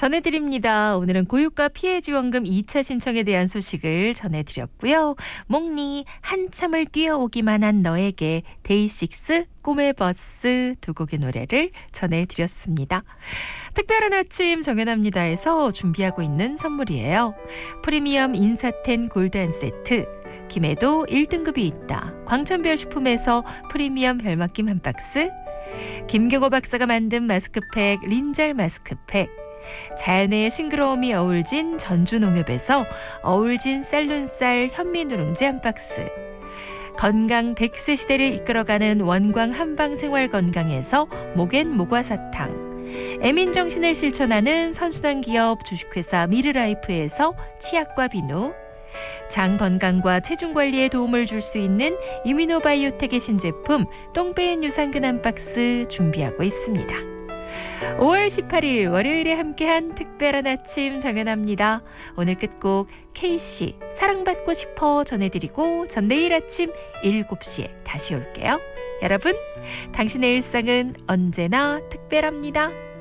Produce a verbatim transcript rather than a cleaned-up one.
전해드립니다. 오늘은 고유가 피해지원금 이 차 신청에 대한 소식을 전해드렸고요. 목니 한참을 뛰어오기만 한 너에게 데이식스 꿈의 버스 두 곡의 노래를 전해드렸습니다. 특별한 아침 정연합니다에서 준비하고 있는 선물이에요. 프리미엄 인사텐 골드 한 세트, 김에도 일 등급이 있다, 광천별 식품에서 프리미엄 별맛김 한 박스, 김경호 박사가 만든 마스크팩 린잘 마스크팩, 자연의 싱그러움이 어울진 전주농협에서 어울진 쌀눈쌀 현미누룽지 한 박스, 건강 백 세 시대를 이끌어가는 원광 한방생활건강에서 목엔 모과사탕, 애민정신을 실천하는 선순환기업 주식회사 미르라이프에서 치약과 비누, 장 건강과 체중 관리에 도움을 줄 수 있는 이뮤노바이오텍의 신제품 똥배엔 유산균 한 박스 준비하고 있습니다. 오월 십팔일 월요일에 함께한 특별한 아침 정연합니다. 오늘 끝곡 케이씨 사랑받고 싶어 전해드리고 전 내일 아침 일곱 시에 다시 올게요. 여러분, 당신의 일상은 언제나 특별합니다.